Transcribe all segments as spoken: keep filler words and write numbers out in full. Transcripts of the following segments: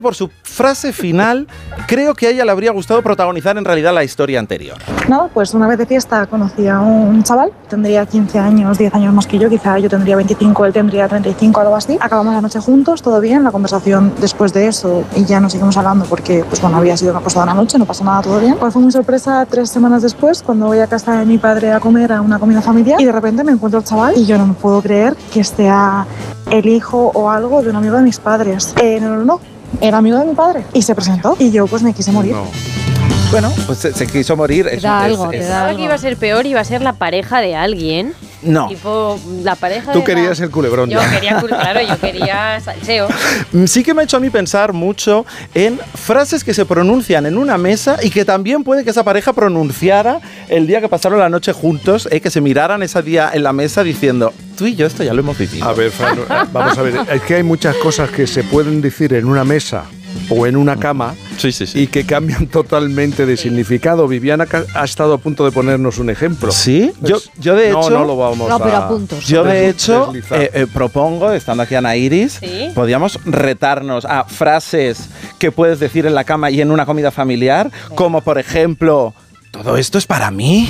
por su frase final, creo que a ella le habría gustado protagonizar en realidad la historia anterior. Nada, pues una vez de fiesta conocí a un chaval, tendría quince años, diez años más que yo, quizá yo tendría veinticinco, él tendría treinta y cinco, algo así. Acabamos la noche juntos, todo bien, la conversación después de eso, y ya nos seguimos hablando porque, pues bueno, había sido una cosa de una noche, no pasa nada, todo bien. Pues fue muy sorpresa tres semanas después, cuando voy a casa de mi padre a comer a una comida familiar, y de repente me encuentro al chaval, y yo no me puedo creer que sea el hijo o algo de un amigo de mis padres. Eh, no, no, no. Era amigo de mi padre y se presentó y yo pues me quise morir. No. Bueno, pues se, se quiso morir. Te Es, da es, algo, es, te da algo. Que iba a ser peor, iba a ser la pareja de alguien. No. Tipo, la pareja Tú de querías la... el culebrón Yo ya. quería, claro, yo quería salseo. Sí que me ha hecho a mí pensar mucho en frases que se pronuncian en una mesa y que también puede que esa pareja pronunciara el día que pasaron la noche juntos, eh, que se miraran ese día en la mesa diciendo, tú y yo esto ya lo hemos vivido. A ver, Fran, vamos a ver. Es que hay muchas cosas que se pueden decir en una mesa o en una cama Sí, sí, sí. y que cambian totalmente de significado. Viviana ha estado a punto de ponernos un ejemplo. ¿Sí? Yo, yo de no, hecho... no lo vamos No, pero a... a puntos. Yo de hecho deslizar. eh, eh, propongo, estando aquí Ana Iris, ¿Sí? podíamos retarnos a frases que puedes decir en la cama y en una comida familiar, como por ejemplo, ¿todo esto es para mí?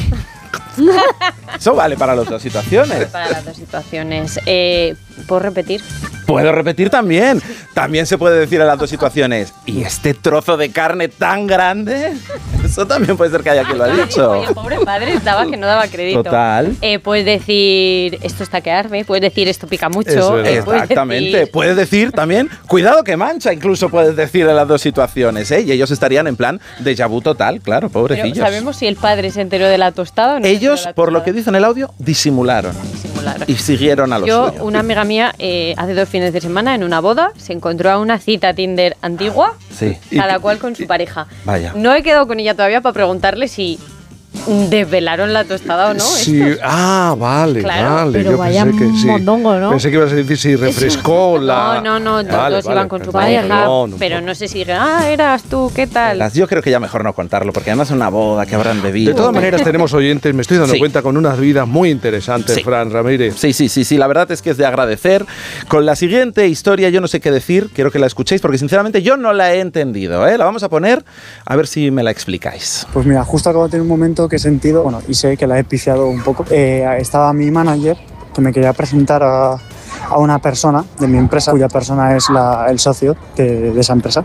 Eso vale para las dos situaciones. Para las dos situaciones. Eh, ¿Puedo repetir? Puedo repetir también. También se puede decir en las dos situaciones. ¿Y este trozo de carne tan grande? Eso también puede ser que haya quien lo ha dicho. Oye, el pobre padre estaba que no daba crédito. Total. Eh, puedes decir, esto está que arde. Puedes decir, esto pica mucho. Eso es. eh, puedes Exactamente. decir- Puedes decir también, cuidado que mancha, incluso puedes decir en las dos situaciones, ¿eh? Y ellos estarían en plan déjà vu total, claro, Pero, pobrecillos. ¿sabemos si el padre se enteró de la tostada o no? se enteró Ellos, de la por lo tostada? que dice en el audio, disimularon Disimularon. y siguieron a lo Yo, suyo. una amiga mía, eh, hace dos fines de semana, en una boda, se encontró a una cita Tinder antigua, Sí. cada cual con su pareja. Vaya. No he quedado con ella todavía para preguntarle si desvelaron la tostada o no. Sí, estos. ah, vale, Claro, vale. pero Yo vaya pensé que sí. mondongo, ¿no? Pensé que ibas a decir si refrescó la... No, no, no, Vale, todos vale, iban con su perdón, pareja, perdón, un pero poco. no sé si digan, ah, eras tú, ¿qué tal? Las- Yo creo que ya mejor no contarlo, porque además es una boda que habrán bebido. De todas maneras tenemos oyentes, me estoy dando Sí. cuenta, con unas vidas muy interesantes, Sí. Fran Ramírez. Sí, sí, sí, sí, la verdad es que es de agradecer. Con la siguiente historia yo no sé qué decir, quiero que la escuchéis porque sinceramente yo no la he entendido, ¿eh? La vamos a poner a ver si me la explicáis. Pues mira, justo acabo de tener un momento que he sentido, bueno, y sé que la he piciado un poco. Eh, estaba mi manager que me quería presentar a, a una persona de mi empresa, cuya persona es la- el socio de, de esa empresa.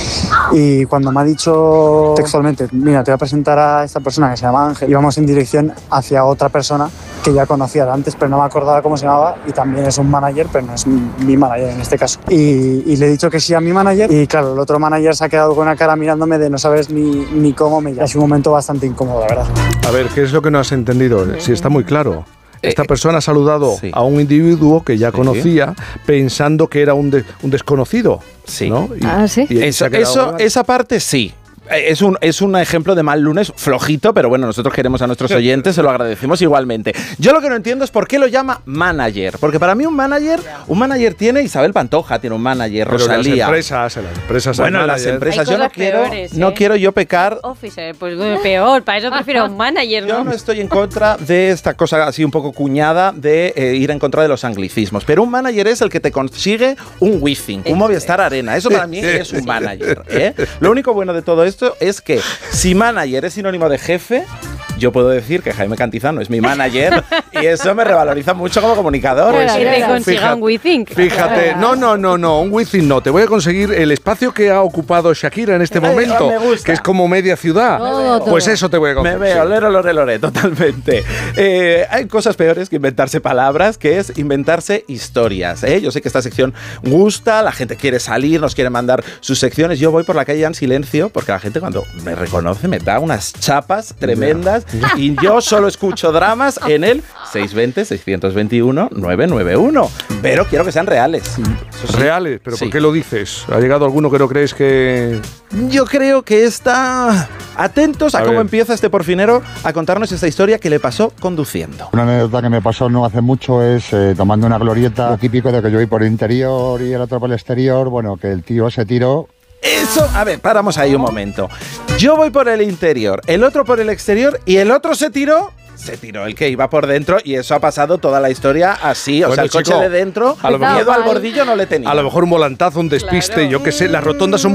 Y cuando me ha dicho textualmente, mira, te voy a presentar a esta persona que se llama Ángel, íbamos en dirección hacia otra persona que ya conocía de antes, pero no me acordaba cómo se llamaba, y también es un manager, pero no es mi, mi manager en este caso. Y, y le he dicho que sí a mi manager, y claro, el otro manager se ha quedado con una cara mirándome de no sabes ni, ni cómo me llama. Es un momento bastante incómodo, la verdad. A ver, ¿qué es lo que no has entendido? Si está muy claro. Esta Eh, persona ha saludado sí. a un individuo que ya Sí. conocía pensando que era un, de- un desconocido. Sí. ¿no? Y- Ah, ¿sí? y se Eso, ha quedado eso- muy mal. esa parte sí. Eh, Es un, es un ejemplo de mal lunes flojito, pero bueno, nosotros queremos a nuestros oyentes, se lo agradecemos igualmente. Yo lo que no entiendo es por qué lo llama manager, porque para mí un manager, un manager tiene Isabel Pantoja, tiene un manager, Pero en las Rosalía. empresas, en las empresas hay Bueno, en las managers. empresas Hay yo no cosas quiero, peores, no ¿eh? quiero yo pecar. Officer, pues bueno, peor, para eso prefiero un manager, Yo ¿no? no estoy en contra de esta cosa así un poco cuñada de eh, ir en contra de los anglicismos, pero un manager es el que te consigue un Wizzing, un Movistar Arena. Eso para mí es un manager. ¿eh? Lo único bueno de todo esto es que si manager es sinónimo de jefe, yo puedo decir que Jaime Cantizano es mi manager y eso me revaloriza mucho como comunicador. Pues que te consiga fíjate- un WeThink. Fíjate, no, no, no, no, un Wizzing no. Te voy a conseguir el espacio que ha ocupado Shakira en este Ay, momento, me gusta. que es como media ciudad. Todo, todo. Pues eso te voy a Me conseguir. veo, lero, lore, lore, totalmente. Eh, hay cosas peores que inventarse palabras, que es inventarse historias. ¿eh? Yo sé que esta sección gusta, la gente quiere salir, nos quiere mandar sus secciones. Yo voy por la calle en silencio, porque la gente cuando me reconoce me da unas chapas tremendas y yo solo escucho dramas en el seis veinte, seiscientos veintiuno, novecientos noventa y uno. Pero quiero que sean reales. Eso sí. Reales, pero Sí. ¿por qué lo dices? ¿Ha llegado alguno que no crees que...? Yo creo que está... Atentos a, A cómo ver. empieza este porfinero a contarnos esta historia que le pasó conduciendo. Una anécdota que me pasó no hace mucho es eh, tomando una glorieta, lo típico de que yo voy por el interior y el otro por el exterior, bueno, que el tío se tiró. Eso, a ver, paramos ahí un momento. Yo voy por el interior, el otro por el exterior y el otro se tiró. Se tiró el que iba por dentro y eso ha pasado toda la historia así. O Bueno, sea, el chico, coche de dentro, a lo miedo mejor- al bordillo no le tenía. A lo mejor un volantazo, un despiste, Claro. yo qué sé, las rotondas son